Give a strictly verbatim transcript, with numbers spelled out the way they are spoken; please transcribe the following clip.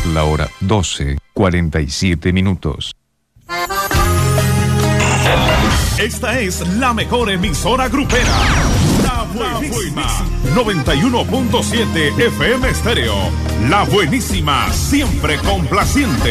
La hora doce, cuarenta y siete minutos. Esta es la mejor emisora grupera. La Buenísima. noventa y uno punto siete F M Estéreo. La Buenísima, siempre complaciente.